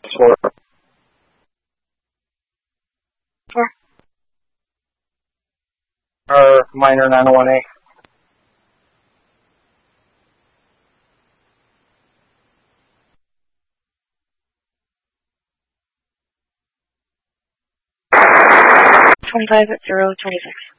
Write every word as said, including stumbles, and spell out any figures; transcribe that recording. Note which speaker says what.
Speaker 1: Four.
Speaker 2: Four.
Speaker 1: Or minor nine oh one A.
Speaker 2: Twenty-five at zero twenty-six.